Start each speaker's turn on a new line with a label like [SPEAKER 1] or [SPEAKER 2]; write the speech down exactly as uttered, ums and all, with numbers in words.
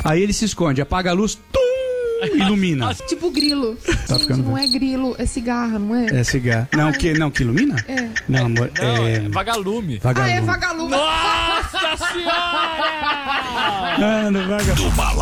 [SPEAKER 1] Aí ele se esconde, apaga a luz, tum, ilumina.
[SPEAKER 2] Tipo grilo.
[SPEAKER 1] Tá
[SPEAKER 2] Gente, não é grilo, é cigarra, não é?
[SPEAKER 1] É cigarro. Não, que, não, que ilumina?
[SPEAKER 2] É.
[SPEAKER 1] Não, amor,
[SPEAKER 3] Não,
[SPEAKER 1] é...
[SPEAKER 3] é vagalume.
[SPEAKER 1] Vagalume.
[SPEAKER 2] Ah, é vagalume.
[SPEAKER 3] Nossa senhora!
[SPEAKER 1] Ah, no vagalume.
[SPEAKER 4] Do Balaio.